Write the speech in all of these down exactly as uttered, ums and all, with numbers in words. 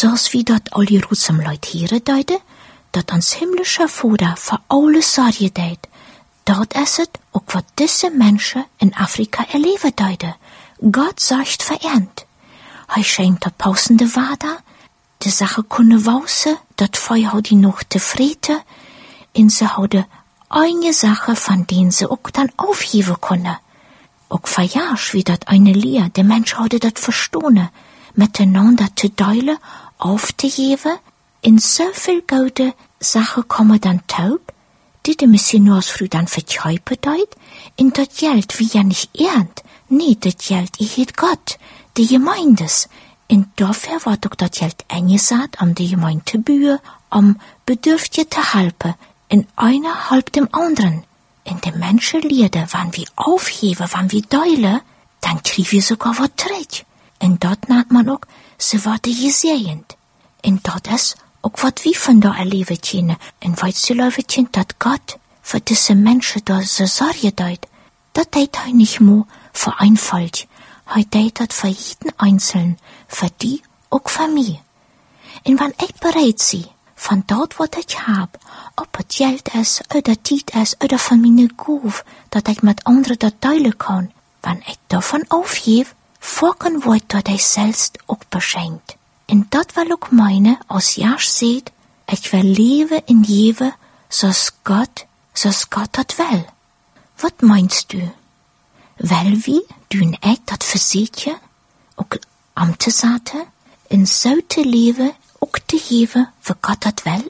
zoals wie dat al Jeruzalem Leut heren deide, dat ons himmlische Vader voor alles zorgen deed. Dat is het ook wat deze mensen in Afrika erleven deiden. Gott zorgt verernt. Hij schenkt dat pausende water, de Sache kunnen wausen, dat Feuer hou die nog tevreden, en ze houden eine Sache, van denen ze ook dan aufgeven kunnen. Ook verjaars wie dat eine leer, de mens houden dat verstonen, miteinander te deilen, auf te geven, in zoveel gouden Sachen komen dan taub, die de missionaars vroeg dan vertjuipen deed, en dat geld wie ja nicht ernt, nee, dat geld ich het Gott, de Gemeindes, en dafür wordt ook dat geld eingesaat om de Gemeinde te buren, om Bedürftige te helpen, en einer halb dem anderen. En de Menschen leerden, wann wir aufgeven, wann wir deilen, dann kriegen wir sogar wat terug. En dat naht man ook, ze worden gezegend. En dat is ook wat wie van daar erleven kunnen. En weet ze leven kunnen dat Gott voor deze Menschen daar ze zorgen deed. Dat deed hij niet meer voor een volk. Hij deed dat voor jeden Einzelnen, voor die ook voor mij. En wann ik bereid zie, van dat wat ik heb, ob het geld is, oder tijd is, oder van mijn goef, dat ik met anderen dat delen kan, wann ik daarvan aufgeef, vorken wordt dat hij zelfs ook beschenkt. En dat wil ook meine, als Jasch zegt, ik wil leven en leven, zoals Gott, zoals Gott dat wil. Wat meinst du? Wel wie, du en ik dat verzetje, ook am te zaten, en zo te leven, ook te geven, voor Gott dat wil?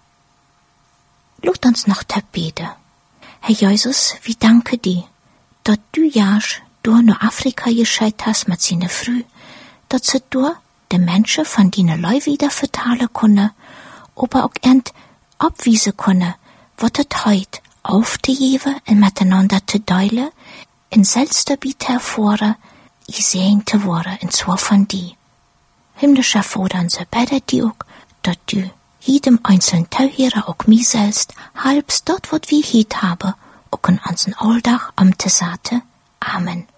Laat ons nog te beten. Herr Jesus, wie danke dir, dat du Jasch door naar Afrika gescheit hast met zijn Früh, dat ze door de Menschen van die Leu wieder vertalen kunnen, aber ook end abwiesen kunnen, wat het heut auf te geven en miteinander te deilen, en zelfs daarbij te ervoeren, gezegend te worden, en zwar van die. Himmlischer Vater, onze bidden die ook, dat du jedem einzelnen Teuhörer ook mij selbst, halbst dat wat wir hiet haben, ook in unseren Alltag am te zaten. Amen.